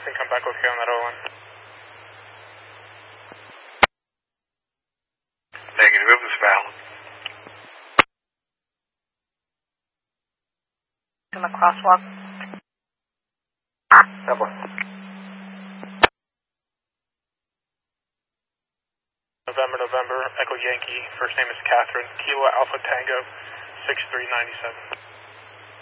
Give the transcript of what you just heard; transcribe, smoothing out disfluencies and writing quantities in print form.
and come back okay on that O1. Negative, it was valid. In the crosswalk. Double. November, Echo Yankee, first name is Catherine, Kilo Alpha Tango, 6397.